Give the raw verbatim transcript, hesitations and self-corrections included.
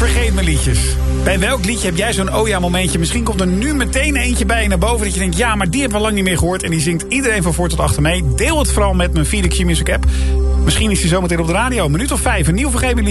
vergeet me liedjes. Bij welk liedje heb jij zo'n oh ja momentje? Misschien komt er nu meteen eentje bij je naar boven dat je denkt, ja, maar die hebben we lang niet meer gehoord. En die zingt iedereen van voor tot achter mee. Deel het vooral met mijn vierde Q-Music app. Misschien is die zometeen op de radio. Een minuut of vijf, een nieuw vergeet me liedje.